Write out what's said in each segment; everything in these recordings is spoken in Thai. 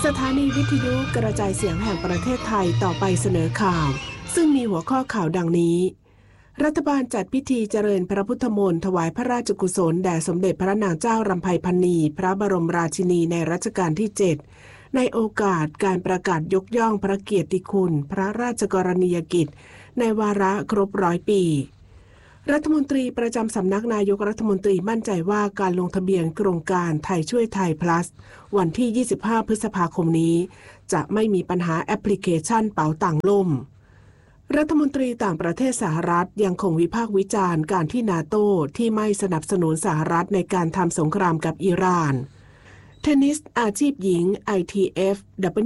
สถานีวิทยุกระจายเสียงแห่งประเทศไทยต่อไปเสนอข่าวซึ่งมีหัวข้อข่าวดังนี้รัฐบาลจัดพิธีเจริญพระพุทธมนต์ถวายพระราชกุศลแด่สมเด็จพระนางเจ้ารำไพพรรณีพระบรมราชินีในรัชกาลที่ 7ในโอกาสการประกาศยกย่องพระเกียรติคุณพระราชกรณียกิจในวาระครบ100 ปีรัฐมนตรีประจำสำนักนายกรัฐมนตรีมั่นใจว่าการลงทะเบียนโครงการไทยช่วยไทย plus วันที่25 พฤษภาคมนี้จะไม่มีปัญหาแอปพลิเคชันเป๋าตังค์ล่มรัฐมนตรีต่างประเทศสหรัฐยังคงวิพากษ์วิจารณ์การที่นาโต้ที่ไม่สนับสนุนสหรัฐในการทำสงครามกับอิหร่านเทนนิสอาชีพหญิง ITF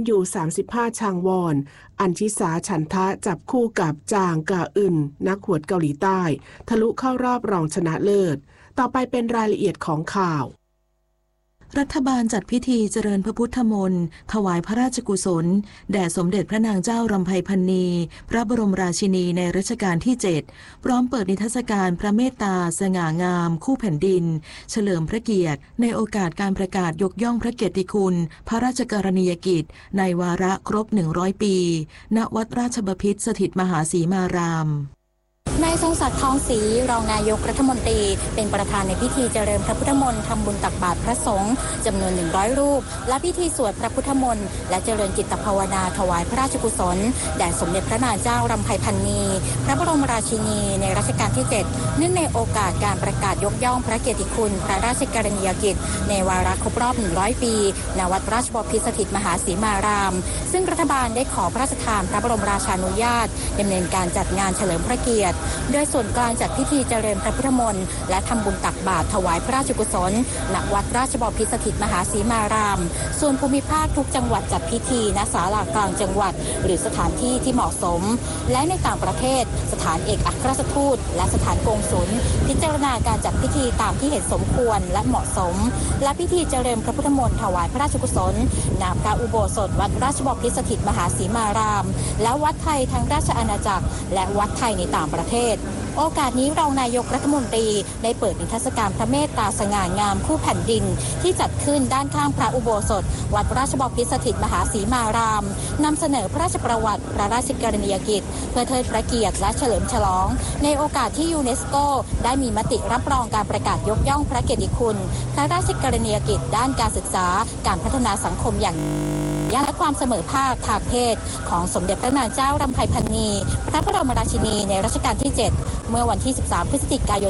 W35 ชางวอนอัญชิสาฉันทะจับคู่กับจางกาอึนนักหวดเกาหลีใต้ทะลุเข้ารอบรองชนะเลิศต่อไปเป็นรายละเอียดของข่าวรัฐบาลจัดพิธีเจริญพระพุทธมนต์ถวายพระราชกุศลแด่สมเด็จพระนางเจ้ารำไพพรรณีพระบรมราชินีในรัชกาลที่ 7พร้อมเปิดนิทรรศการพระเมตตาสง่างามคู่แผ่นดินเฉลิมพระเกียรติในโอกาสการประกาศยกย่องพระเกียรติคุณพระราชกรณียกิจในวาระครบ100 ปีณวัดราชบพิตรสถิตมหาสีมารามนายทรงศักดิ์ทองศรีรองนายกรัฐมนตรีเป็นประธานในพิธีเจริญพระพุทธมนต์ทำบุญตักบาตรพระสงฆ์จำนวน100 รูปและพิธีสวดพระพุทธมนต์และเจริญจิตภาวนาถวายพระราชกุศลแด่สมเด็จพระนางเจ้ารำไพพรรณีพระบรมราชินีในรัชกาลที่ 7เนื่องในโอกาสการประกาศยกย่องพระเกียรติคุณพระราชกรณียกิจในวาระครบรอบ100 ปีณวัดราชบพิตรสถิตมหาสีมารามซึ่งรัฐบาลได้ขอพระราชทานพระบรมราชานุญาตดำเนินการจัดงานเฉลิมพระเกียรติโดยส่วนกลางจัดพิธีเจริญพระพุทธมนต์และทำบุญตักบาตรถวายพระราชกุศลณวัดราชบพิตรสถิตมหาสีมารามส่วนภูมิภาคทุกจังหวัดจัดพิธีณศาลากลางจังหวัดหรือสถานที่ที่เหมาะสมและในต่างประเทศสถานเอกอัครราชทูตและสถานกงสุลพิจารณาการจัดพิธีตามที่เห็นสมควรและเหมาะสมและพิธีเจริญพระพุทธมนต์ถวายพระราชกุศลณพระอุโบสถวัดราชบพิตรสถิตมหาสีมารามและวัดไทยทั้งราชอาณาจักรและวัดไทยในต่างประเทศโอกาสนี้รองนายกรัฐมนตรีได้เปิดนิทรรศการพระเมตตาสง่างามคู่แผ่นดินที่จัดขึ้นด้านข้างพระอุโบสถวัดราชบพิตรสถิตมหาสีมารามนำเสนอพระราชประวัติพระราชกรณียกิจเพื่อเทิดพระเกียรติและเฉลิมฉลองในโอกาสที่ยูเนสโกได้มีมติรับรองการประกาศยกย่องพระเกียรติคุณพระราชกรณียกิจด้านการศึกษาการพัฒนาสังคมอย่างและความเสมอภาคทางเพศของสมเด็จพระนางเจ้ารำไพพรรณีพระบรมราชินีในรัชกาลที่ 7เมื่อวันที่13 พฤศจิกายน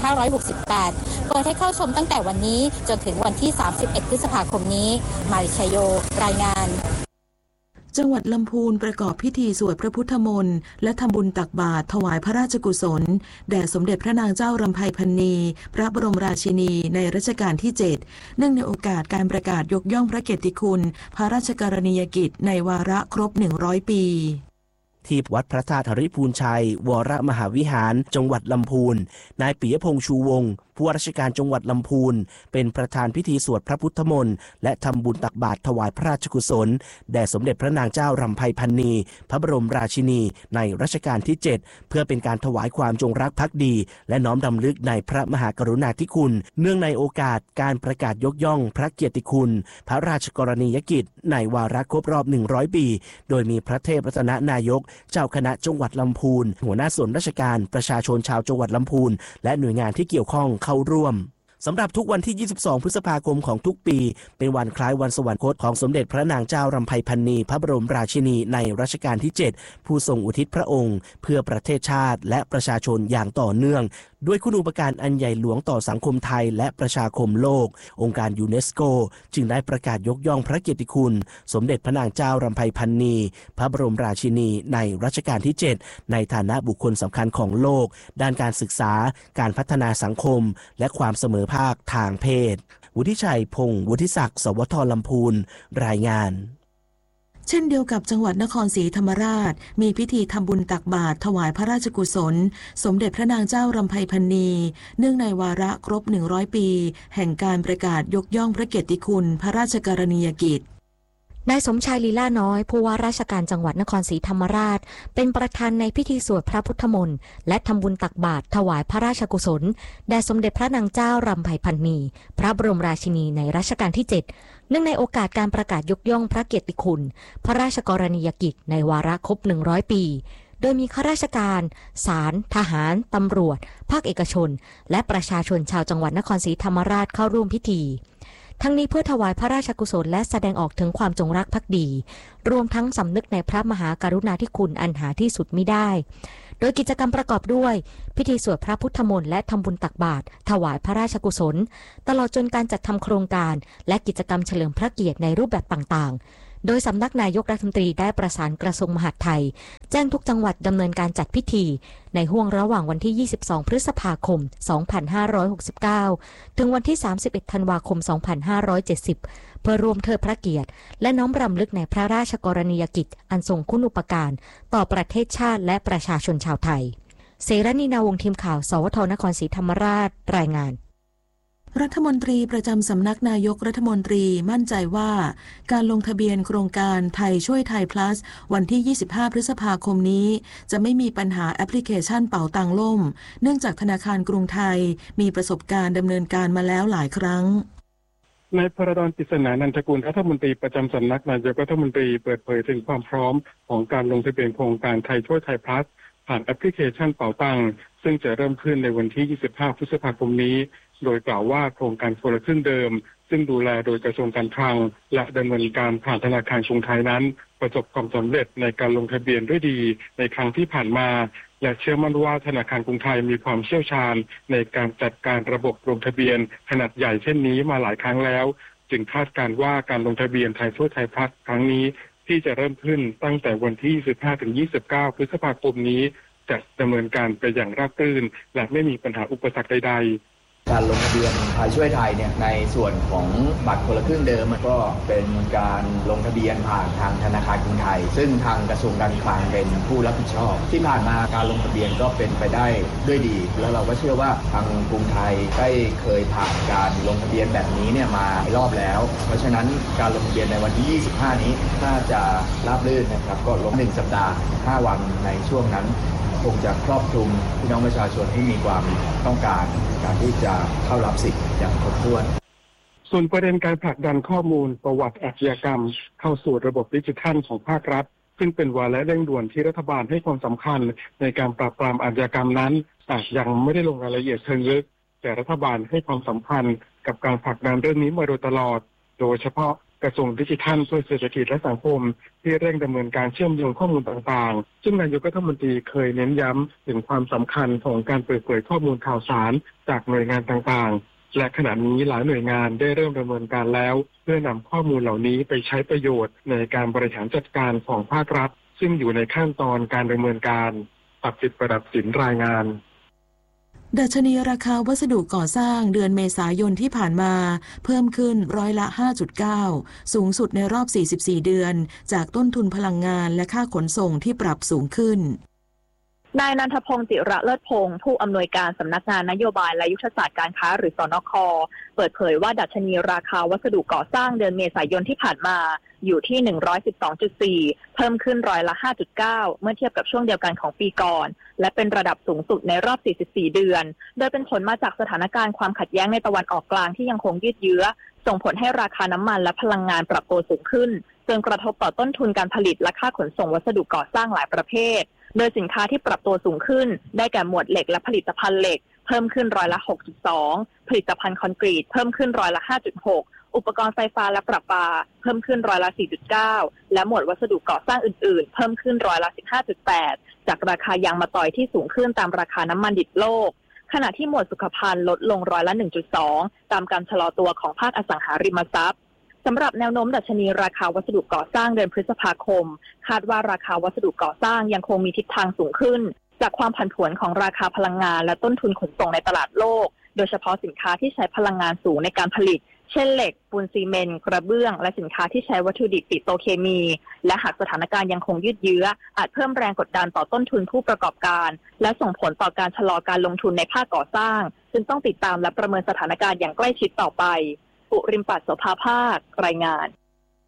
2568เปิดให้เข้าชมตั้งแต่วันนี้จนถึงวันที่31 พฤษภาคมนี้มาริชัยโยรายงานจังหวัดลำพูนประกอบพิธีสวดพระพุทธมนต์และทำบุญตักบาตรถวายพระราชกุศลแด่สมเด็จพระนางเจ้ารำไพพรรณีพระบรมราชินีในรัชกาลที่ 7เนื่องในโอกาสการประกาศยกย่องพระเกียรติคุณพระราชกรณียกิจในวาระครบ100 ปีที่วัดพระธาตุหริพูนชัยวรมหาวิหารจังหวัดลำพูนนายปิยพงษ์ชูวงศ์ผู้ว่าราชการจังหวัดลำพูนเป็นประธานพิธีสวดพระพุทธมนต์และทำบุญตักบาตรถวายพระราชกุศลแด่สมเด็จพระนางเจ้ารำไพพรรณีพระบรมราชินีในรัชกาลที่ 7เพื่อเป็นการถวายความจงรักภักดีและน้อมรำลึกในพระมหากรุณาธิคุณเนื่องในโอกาสการประกาศยกย่องพระเกียรติคุณพระราชกรณียกิจในวาระครบรอบ100 ปีโดยมีพระเทพรัตนนายกเจ้าคณะจังหวัดลำพูนหัวหน้าส่วนราชการประชาชนชาวจังหวัดลำพูนและหน่วยงานที่เกี่ยวข้องเข้าร่วมสำหรับทุกวันที่22 พฤษภาคมของทุกปีเป็นวันคล้ายวันสวรรคตของสมเด็จพระนางเจ้ารำไพพรรณีพระบรมราชินีในรัชกาลที่ 7ผู้ทรงอุทิศพระองค์เพื่อประเทศชาติและประชาชนอย่างต่อเนื่องด้วยคุณูปการอันใหญ่หลวงต่อสังคมไทยและประชาคมโลกองค์การยูเนสโกจึงได้ประกาศยกย่องพระเกียรติคุณสมเด็จพระนางเจ้ารำไพพรรณีพระบรมราชินีในรัชกาลที่ 7ในฐานะบุคคลสำคัญของโลกด้านการศึกษาการพัฒนาสังคมและความเสมอภาคทางเพศวุฒิชัยพงษ์วุฒิศักดิ์สวทลำพูนรายงานเช่นเดียวกับจังหวัดนครศรีธรรมราชมีพิธีทำบุญตักบาตรถวายพระราชกุศลสมเด็จพระนางเจ้ารำไพพรรณีเนื่องในวาระครบ100 ปีแห่งการประกาศยกย่องพระเกียรติคุณพระราชกรณียกิจนายสมชายลีลาน้อยผู้ว่าราชการจังหวัดนครศรีธรรมราชเป็นประธานในพิธีสวดพระพุทธมนต์และทำบุญตักบาตรถวายพระราชกุศลแด่สมเด็จพระนางเจ้ารำไพพรรณีพระบรมราชินีในรัชกาลที่ 7 เนื่องในโอกาสการประกาศยกย่องพระเกียรติคุณพระราชกรณียกิจในวาระครบ100 ปีโดยมีข้าราชการศาลทหารตำรวจภาคเอกชนและประชาชนชาวจังหวัดนครศรีธรรมราชเข้าร่วมพิธีทั้งนี้เพื่อถวายพระราชกุศลและแสดงออกถึงความจงรักภักดีรวมทั้งสำนึกในพระมหากรุณาธิคุณอันหาที่สุดมิได้โดยกิจกรรมประกอบด้วยพิธีสวดพระพุทธมนต์และทำบุญตักบาตรถวายพระราชกุศลตลอดจนการจัดทำโครงการและกิจกรรมเฉลิมพระเกียรติในรูปแบบต่างๆโดยสำนักนายกรัฐมนตรีได้ประสานกระทรวงมหาดไทยแจ้งทุกจังหวัดดำเนินการจัดพิธีในห้วงระหว่างวันที่22พฤษภาคม2569ถึงวันที่31ธันวาคม2570เพื่อรวมเทิดพระเกียรติและน้อมรำลึกในพระราชกรณียกิจอันทรงคุณูปการต่อประเทศชาติและประชาชนชาวไทยเสรณีนาวงศ์ทีมข่าวสวทนครศรีธรรมราชรายงานรัฐมนตรีประจำสำนักนายกรัฐมนตรีมั่นใจว่าการลงทะเบียนโครงการไทยช่วยไทย plus วันที่25พฤษภาคมนี้จะไม่มีปัญหาแอปพลิเคชันเป๋าตังล่มเนื่องจากธนาคารกรุงไทยมีประสบการณ์ดำเนินการมาแล้วหลายครั้งนายพระดอน ปริศนานันทกุลรัฐมนตรีประจำสำนักนายกรัฐมนตรีเปิดเผยถึงความพร้อมของการลงทะเบียนโครงการไทยช่วยไทย plus ผ่านแอปพลิเคชันเป๋าตังซึ่งจะเริ่มขึ้นในวันที่25พฤษภาคมนี้โดยกล่าวว่าโครงการคนละครึ่งเดิมซึ่งดูแลโดยกระทรวงการคลังและดำเนินการผ่านธนาคารกรุงไทยนั้นประสบความสำเร็จในการลงทะเบียนด้วยดีในครั้งที่ผ่านมาและเชื่อมั่นว่าธนาคารกรุงไทยมีความเชี่ยวชาญในการจัดการระบบลงทะเบียนขนาดใหญ่เช่นนี้มาหลายครั้งแล้วจึงคาดการณ์ว่าการลงทะเบียนไทยช่วยไทยพลัสครั้งนี้ที่จะเริ่มขึ้นตั้งแต่วันที่25-29พฤษภาคมนี้จะดำเนินการไปอย่างราบรื่นและไม่มีปัญหาอุปสรรคใดๆการลงทะเบียนไทยช่วยไทยเนี่ยในส่วนของบัตรคนละครึ่งเดิมมันก็เป็นการลงทะเบียนผ่านทางธนาคารกรุงไทยซึ่งทางกระทรวงการคลังเป็นผู้รับผิดชอบที่ผ่านมาการลงทะเบียนก็เป็นไปได้ด้วยดีแล้วเราก็เชื่อว่าทางกรุงไทยได้เคยผ่านการลงทะเบียนแบบนี้เนี่ยมาหลายรอบแล้วเพราะฉะนั้นการลงทะเบียนในวันที่25นี้น่าจะราบรื่นนะครับก็ลง1สัปดาห์5วันในช่วงนั้นคงจะครอบคลุมพี่น้องประชาชนที่มีความต้องการที่จะเข้ารับสิทธิ์อย่างครบถ้วนส่วนประเด็นการผลักดันข้อมูลประวัติอาชญากรรมเข้าสู่ระบบดิจิทัลของภาครัฐซึ่งเป็นวาระเร่งด่วนที่รัฐบาลให้ความสำคัญในการปราบปรามอาชญากรรมนั้นอาจยังไม่ได้ลงรายละเอียดเชิงลึกแต่รัฐบาลให้ความสำคัญกับการผลักดันเรื่องนี้มาโดยตลอดโดยเฉพาะกระทรวงดิจิทัลเพื่อเศรษฐกิจและสังคมที่เร่งดำเนินการเชื่อมโยงข้อมูลต่างๆซึ่งนายกรัฐมนตรีเคยเน้นย้ำถึงความสำคัญของการเปิดเผยข้อมูลข่าวสารจากหน่วยงานต่างๆและขณะนี้หลายหน่วยงานได้เริ่มดำเนินการแล้วเพื่อนำข้อมูลเหล่านี้ไปใช้ประโยชน์ในการบริหารจัดการของภาครัฐซึ่งอยู่ในขั้นตอนการดำเนินการปักจิตประดับศิลป์รายงานดัชนีราคาวัสดุก่อสร้างเดือนเมษายนที่ผ่านมาเพิ่มขึ้น5.9%สูงสุดในรอบ44เดือนจากต้นทุนพลังงานและค่าขนส่งที่ปรับสูงขึ้นนายนันทพงศ์จิระเลิศพงศ์ผู้อำนวยการสำนักงานนโยบายและยุทธศาสตร์การค้าหรือสนค.เปิดเผยว่าดัชนีราคาวัสดุก่อสร้างเดือนเมษายนที่ผ่านมาอยู่ที่ 112.4 เพิ่มขึ้น5.9%เมื่อเทียบกับช่วงเดียวกันของปีก่อนและเป็นระดับสูงสุดในรอบ44เดือนโดยเป็นผลมาจากสถานการณ์ความขัดแย้งในตะวันออกกลางที่ยังคงยืดเยื้อส่งผลให้ราคาน้ำมันและพลังงานปรับตัวสูงขึ้นจนกระทบต่อต้นทุนการผลิตและค่าขนส่งวัสดุก่อสร้างหลายประเภทโดยสินค้าที่ปรับตัวสูงขึ้นได้แก่หมวดเหล็กและผลิตภัณฑ์เหล็กเพิ่มขึ้น6.2%ผลิตภัณฑ์คอนกรีตเพิ่มขึ้น5.6%อุปกรณ์ไฟฟ้าและประปาเพิ่มขึ้น4.9%และหมวดวัสดุก่อสร้างอื่นๆเพิ่มขึ้น15.8%จากราคายางมะตอยที่สูงขึ้นตามราคาน้ำมันดิบโลกขณะที่หมวดสุขภัณฑ์ลดลง1.2%ตามการชะลอตัวของภาคอสังหาริมทรัพย์สำหรับแนวโน้มดัชนีราคาวัสดุก่อสร้างเดือนพฤษภาคมคาดว่าราคาวัสดุก่อสร้างยังคงมีทิศทางสูงขึ้นจากความผันผวนของราคาพลังงานและต้นทุนขนส่งในตลาดโลกโดยเฉพาะสินค้าที่ใช้พลังงานสูงในการผลิตเช่นเหล็กปูนซีเมนต์กระเบื้องและสินค้าที่ใช้วัตถุดิบปิโตรเคมีและหากสถานการณ์ยังคงยืดเยื้ออาจเพิ่มแรงกดดันต่อต้นทุนผู้ประกอบการและส่งผลต่อการชะลอการลงทุนในภาคก่อสร้างจึงต้องติดตามและประเมินสถานการณ์อย่างใกล้ชิดต่อไปปุริมปัตย์ โสภาภาครายงาน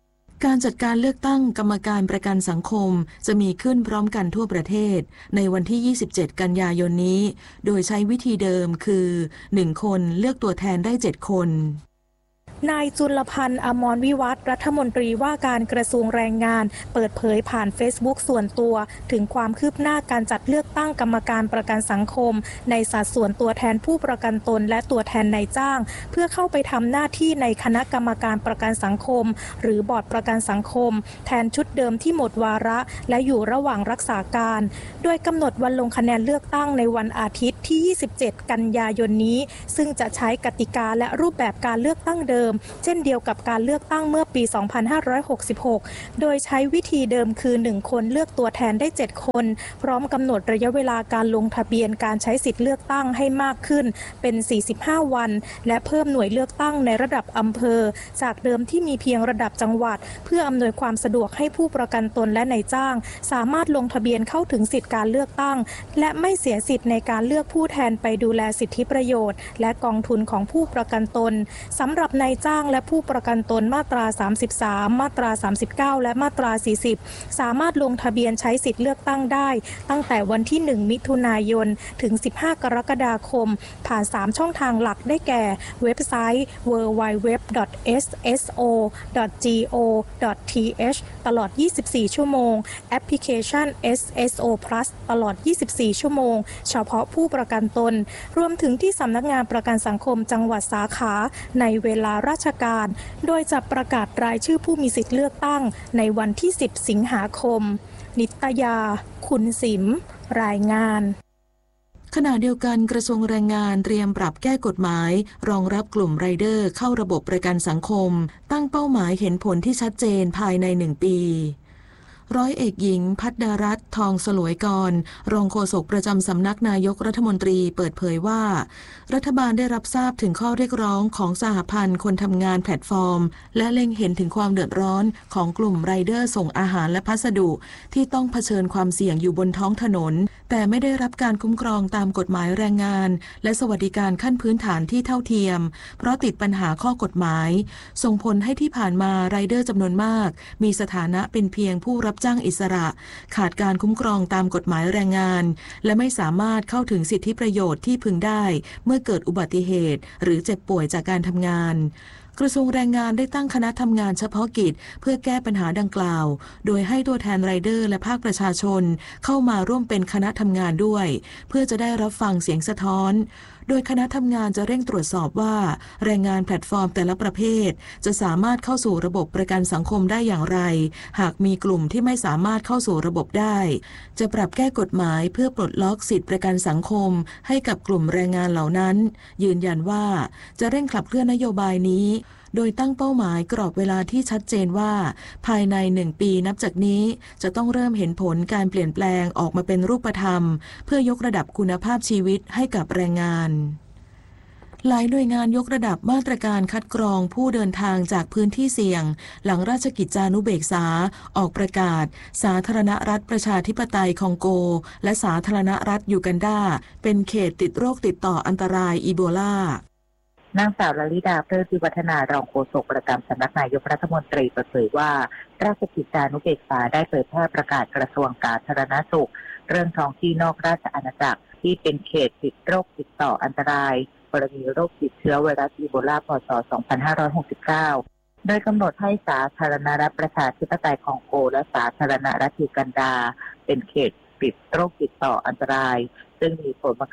การจัดการเลือกตั้งกรรมการประกันสังคมจะมีขึ้นพร้อมกันทั่วประเทศในวันที่ 27 กันยายนนี้โดยใช้วิธีเดิมคือ 1 คนเลือกตัวแทนได้ 7 คนนายจุลพันธ์ อมรวิวัฒน์รัฐมนตรีว่าการกระทรวงแรงงานเปิดเผยผ่าน Facebook ส่วนตัวถึงความคืบหน้าการจัดเลือกตั้งกรรมการประกันสังคมในสัดส่วนตัวแทนผู้ประกันตนและตัวแทนนายจ้างเพื่อเข้าไปทำหน้าที่ในคณะกรรมการประกันสังคมหรือบอร์ดประกันสังคมแทนชุดเดิมที่หมดวาระและอยู่ระหว่างรักษาการโดยกำหนดวันลงคะแนนเลือกตั้งในวันอาทิตย์ที่ 27 กันยายนนี้ซึ่งจะใช้กติกาและรูปแบบการเลือกตั้งเดิมเช่นเดียวกับการเลือกตั้งเมื่อปี 2566 โดยใช้วิธีเดิมคือ 1 คนเลือกตัวแทนได้ 7 คนพร้อมกำหนดระยะเวลาการลงทะเบียนการใช้สิทธิ์เลือกตั้งให้มากขึ้นเป็น 45 วันและเพิ่มหน่วยเลือกตั้งในระดับอำเภอจากเดิมที่มีเพียงระดับจังหวัดเพื่ออำนวยความสะดวกให้ผู้ประกันตนและนายจ้างสามารถลงทะเบียนเข้าถึงสิทธิการเลือกตั้งและไม่เสียสิทธิ์ในการเลือกผู้แทนไปดูแลสิทธิประโยชน์และกองทุนของผู้ประกันตนสำหรับนายจ้างและผู้ประกันตนมาตรา 33 มาตรา 39 และมาตรา 40 สามารถลงทะเบียนใช้สิทธิ์เลือกตั้งได้ตั้งแต่วันที่ 1 มิถุนายนถึง 15 กรกฎาคมผ่าน 3 ช่องทางหลักได้แก่เว็บไซต์ www.sso.go.th ตลอด 24 ชั่วโมงแอปพลิเคชัน SSO Plus ตลอด 24 ชั่วโมงเฉพาะผู้ประกันตนรวมถึงที่สำนักงานประกันสังคมจังหวัดสาขาในเวลาราชการโดยจะประกาศรายชื่อผู้มีสิทธิ์เลือกตั้งในวันที่ 10 สิงหาคมนิตยาคุณสิมรายงานขณะเดียวกันกระทรวงแรงงานเตรียมปรับแก้กฎหมายรองรับกลุ่มไรเดอร์เข้าระบบประกันสังคมตั้งเป้าหมายเห็นผลที่ชัดเจนภายใน1 ปีร้อยเอกหญิงภัทรรัตน์ทองสลวยกรรองโฆษกประจำสำนักนายกรัฐมนตรีเปิดเผยว่ารัฐบาลได้รับทราบถึงข้อเรียกร้องของสหพันธ์คนทำงานแพลตฟอร์มและเล็งเห็นถึงความเดือดร้อนของกลุ่มไรเดอร์ส่งอาหารและพัสดุที่ต้องเผชิญความเสี่ยงอยู่บนท้องถนนแต่ไม่ได้รับการคุ้มครองตามกฎหมายแรงงานและสวัสดิการขั้นพื้นฐานที่เท่าเทียมเพราะติดปัญหาข้อกฎหมายส่งผลให้ที่ผ่านมาไรเดอร์จำนวนมากมีสถานะเป็นเพียงผู้รับจ้างอิสระขาดการคุ้มครองตามกฎหมายแรงงานและไม่สามารถเข้าถึงสิทธิประโยชน์ที่พึงได้เมื่อเกิดอุบัติเหตุหรือเจ็บป่วยจากการทำงานกระทรวงแรงงานได้ตั้งคณะทำงานเฉพาะกิจเพื่อแก้ปัญหาดังกล่าวโดยให้ตัวแทนไรเดอร์และภาคประชาชนเข้ามาร่วมเป็นคณะทำงานด้วยเพื่อจะได้รับฟังเสียงสะท้อนโดยคณะทำงานจะเร่งตรวจสอบว่าแรงงานแพลตฟอร์มแต่ละประเภทจะสามารถเข้าสู่ระบบประกันสังคมได้อย่างไรหากมีกลุ่มที่ไม่สามารถเข้าสู่ระบบได้จะปรับแก้กฎหมายเพื่อปลดล็อกสิทธิประกันสังคมให้กับกลุ่มแรงงานเหล่านั้นยืนยันว่าจะเร่งขับเคลื่อนนโยบายนี้โดยตั้งเป้าหมายกรอบเวลาที่ชัดเจนว่าภายใน1 ปีนับจากนี้จะต้องเริ่มเห็นผลการเปลี่ยนแปลงออกมาเป็นรูปธรรมเพื่อยกระดับคุณภาพชีวิตให้กับแรงงานหลายหน่วยงานยกระดับมาตรการคัดกรองผู้เดินทางจากพื้นที่เสี่ยงหลังราชกิจจานุเบกษาออกประกาศสาธารณรัฐประชาธิปไตยคองโกและสาธารณรัฐยูกันดาเป็นเขตติดโรคติดต่ออันตรายอีโบลานางสาวลลิดาเพลิดพิวัฒนารองโฆษกประจำสำนักนายกรัฐมนตรีเปิดเผยว่าราชกิจจานุเบกษาได้เผยแพร่ประกาศกระทรวงสาธารณสุขเรื่องท้องที่นอกราชอาณาจักรที่เป็นเขตติดโรคติดต่ออันตรายกรณีโรคติดเชื้อไวรัสอีโบลาพ.ศ. 2569โดยกำหนดให้สาธารณรัฐประชาธิปไตยคองโกและสาธารณรัฐยูกันดาเป็นเขตติดโรคติดต่ออันตรายซึ่งมีผลบัง